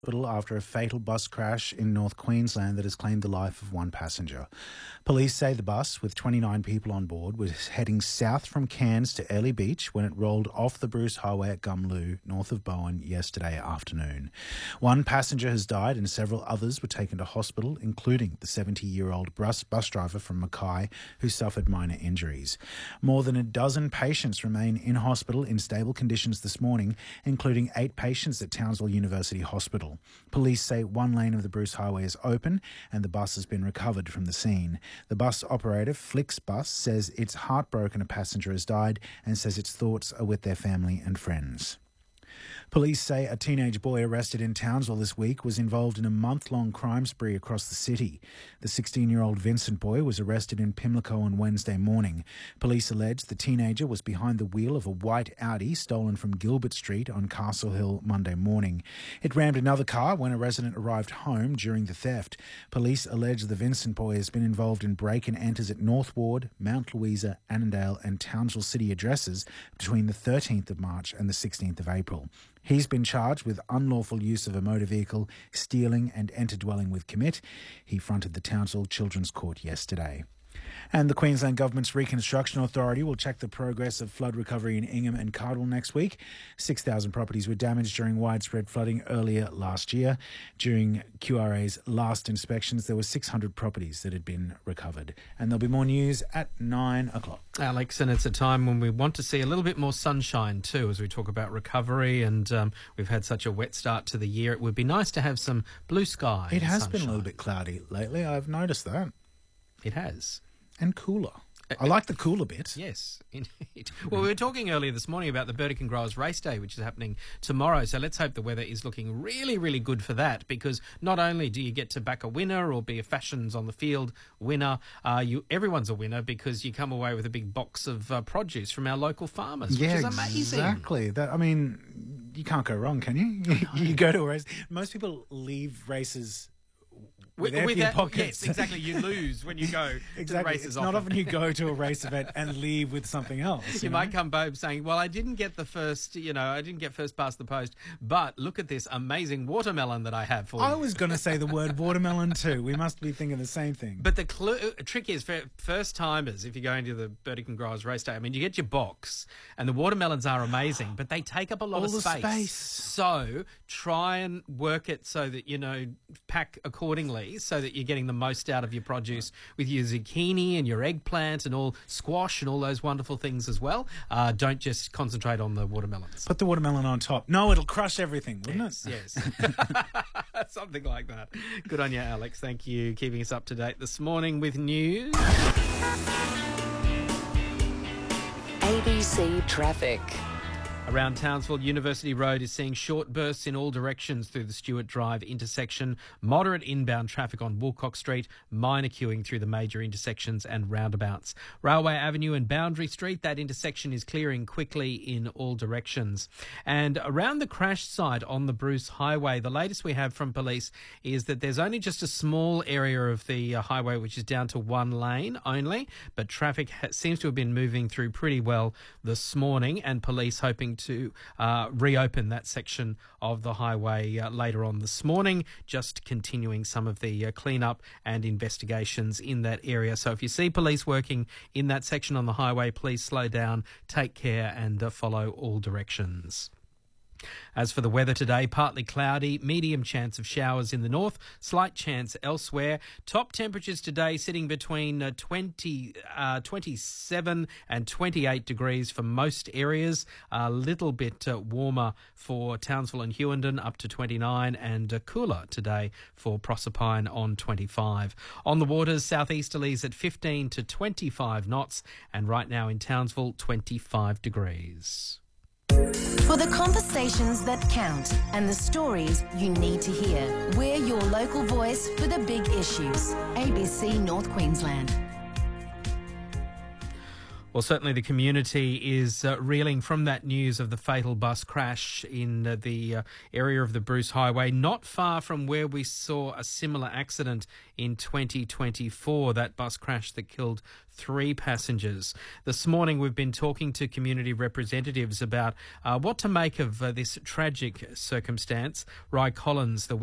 Hospital after a fatal bus crash in North Queensland that has claimed the life of one passenger. Police say the bus, with 29 people on board, was heading south from Cairns to Early Beach when it rolled off the Bruce Highway at Gumloo, north of Bowen, yesterday afternoon. One passenger has died and several others were taken to hospital, including the 70-year-old bus driver from Mackay who suffered minor injuries. More than a dozen patients remain in hospital in stable conditions this morning, including 8 patients at Townsville University Hospital. Police say one lane of the Bruce Highway is open and the bus has been recovered from the scene. The bus operator, Flixbus, says it's heartbroken a passenger has died and says its thoughts are with their family and friends. Police say a teenage boy arrested in Townsville this week was involved in a month-long crime spree across the city. The 16-year-old Vincent boy was arrested in Pimlico on Wednesday morning. Police allege the teenager was behind the wheel of a white Audi stolen from Gilbert Street on Castle Hill Monday morning. It rammed another car when a resident arrived home during the theft. Police allege the Vincent boy has been involved in break-and-enters at North Ward, Mount Louisa, Annandale and Townsville city addresses between the 13th of March and the 16th of April. He's been charged with unlawful use of a motor vehicle, stealing and enter-dwelling with commit. He fronted the Townsville Children's Court yesterday. And the Queensland Government's Reconstruction Authority will check the progress of flood recovery in Ingham and Cardwell next week. 6,000 properties were damaged during widespread flooding earlier last year. During QRA's last inspections, there were 600 properties that had been recovered. And there'll be more news at 9 o'clock. Alex, and it's a time when we want to see a little bit more sunshine too as we talk about recovery, and we've had such a wet start to the year. It would be nice to have some blue sky. It has sunshine. been a little bit cloudy lately. I've noticed that. It has. And cooler. I like the cooler bit. Yes, indeed. Well, we were talking earlier this morning about the Burdekin Growers Race Day, which is happening tomorrow. So let's hope the weather is looking really, really good for that, because not only do you get to back a winner or be a Fashions on the Field winner, everyone's a winner because you come away with a big box of produce from our local farmers, which is amazing. Exactly. You can't go wrong, can you? You go to a race. Most people leave races with empty pockets. Yes, exactly. You lose when you go to the races. It's not often you go to a race event and leave with something else. You might come home saying, well, I didn't get first past the post, but look at this amazing watermelon that I have for you. I was going to say the word watermelon too. We must be thinking the same thing. But the trick is for first-timers, if you're going to the Burdekin Growers Race Day, I mean, you get your box, and the watermelons are amazing, but they take up a lot of space. So try and work it so that, pack accordingly, so that you're getting the most out of your produce with your zucchini and your eggplant and all squash and all those wonderful things as well. Don't just concentrate on the watermelons. Put the watermelon on top. No, it'll crush everything, wouldn't it? Yes. Something like that. Good on you, Alex. Thank you. Keeping us up to date this morning with news. ABC Traffic. Around Townsville, University Road is seeing short bursts in all directions through the Stewart Drive intersection, moderate inbound traffic on Woolcock Street, minor queuing through the major intersections and roundabouts. Railway Avenue and Boundary Street, that intersection is clearing quickly in all directions. And around the crash site on the Bruce Highway, the latest we have from police is that there's only just a small area of the highway which is down to one lane only, but traffic seems to have been moving through pretty well this morning, and police hoping to reopen that section of the highway later on this morning, just continuing some of the cleanup and investigations in that area. So if you see police working in that section on the highway, please slow down, take care and follow all directions. As for the weather today, partly cloudy, medium chance of showers in the north, slight chance elsewhere. Top temperatures today sitting between 27 and 28 degrees for most areas. A little bit warmer for Townsville and Hughenden, up to 29, and cooler today for Proserpine on 25. On the waters, southeasterlies at 15 to 25 knots, and right now in Townsville, 25 degrees. For the conversations that count and the stories you need to hear, we're your local voice for the big issues. ABC North Queensland. Well, certainly the community is reeling from that news of the fatal bus crash in the area of the Bruce Highway, not far from where we saw a similar accident in 2024, that bus crash that killed 3 passengers. This morning we've been talking to community representatives about what to make of this tragic circumstance. Ry Collins, the